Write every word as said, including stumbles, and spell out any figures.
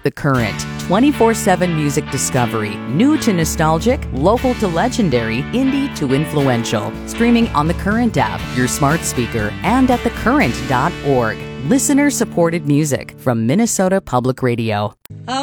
The Current. twenty-four seven music discovery. New to nostalgic, local to legendary, indie to influential. Streaming on The Current app, your smart speaker, and at the current dot org. Listener-supported music from Minnesota Public Radio.